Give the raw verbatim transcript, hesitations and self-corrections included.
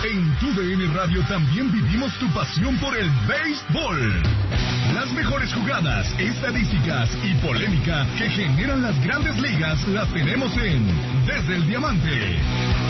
En tu D N Radio también vivimos tu pasión por el béisbol. Las mejores jugadas, estadísticas y polémica que generan las grandes ligas las tenemos en Desde el Diamante.